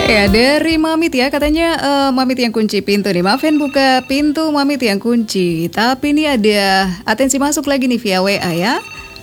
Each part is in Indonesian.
Ya, dari Mamit ya, katanya Mamit yang kunci pintu nih. Maafin buka pintu, Mamit yang kunci. Tapi ini ada atensi masuk lagi nih via WA ya.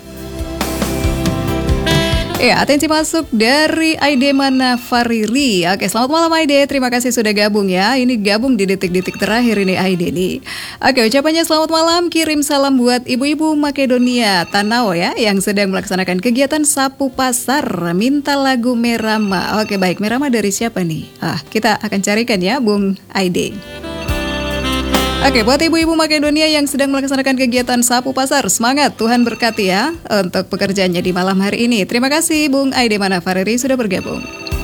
Ya, atensi masuk dari Aide Manafariri. Oke, selamat malam Aide. Terima kasih sudah gabung ya. Ini gabung di detik-detik terakhir ini Aide nih. Oke, ucapannya selamat malam. Kirim salam buat ibu-ibu Makedonia Tanau ya, yang sedang melaksanakan kegiatan sapu pasar. Minta lagu Merama. Oke, baik. Merama dari siapa nih? Kita akan carikan ya, Bung Aide. Oke, buat ibu-ibu Makedonia yang sedang melaksanakan kegiatan sapu pasar, semangat, Tuhan berkati ya untuk pekerjaannya di malam hari ini. Terima kasih Bung Aide Manafariri sudah bergabung.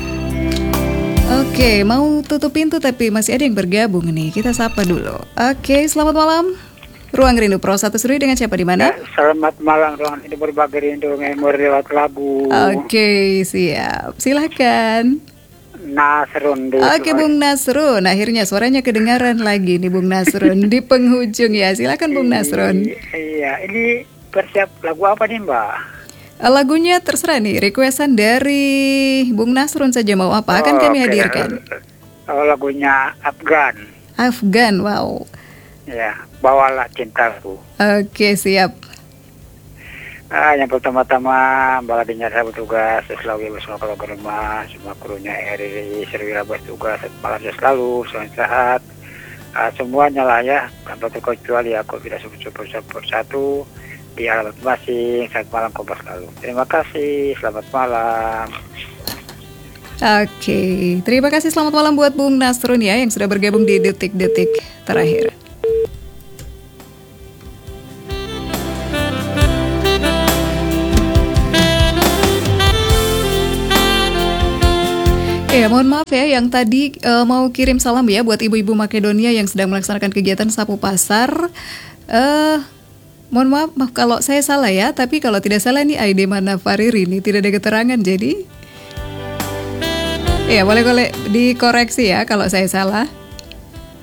Oke, mau tutup pintu tapi masih ada yang bergabung nih. Kita sapa dulu. Oke, selamat malam. Ruang Rindu Pro 1 Seri dengan siapa di mana? Ya, selamat malam, Ruang Rindu berbagi rindu memori lewat lagu. Oke, siap. Silakan. Nasrun dulu. Oke Bung Nasrun, akhirnya suaranya kedengaran lagi nih Bung Nasrun di penghujung ya. Silakan Bung Nasrun. Iya, ini persiap lagu apa nih Mbak? Lagunya terserah nih, requestan dari Bung Nasrun saja mau apa akan kami hadirkan. Lagunya Afgan. Afgan, wow. Ya, bawalah cintaku. Oke, siap. Yang pertama-tama Mbak Ladinya saya bertugas selalu bersama keluarga rumah, semua krunya RRI Servila bertugas malam selalu sehat. Semuanya lah ya, tanpa terkecuali aku tidak support satu di alamat masing. Selamat malam kompas selalu. Terima kasih, selamat malam. Oke, terima kasih selamat malam buat Bung Nasrun ya yang sudah bergabung di detik-detik terakhir. Ya, mohon maaf ya yang tadi mau kirim salam ya buat ibu-ibu Makedonia yang sedang melaksanakan kegiatan sapu pasar. Mohon maaf kalau saya salah ya, tapi kalau tidak salah nih Aide Manafariri ini tidak ada keterangan jadi. Ya, boleh dikoreksi ya kalau saya salah.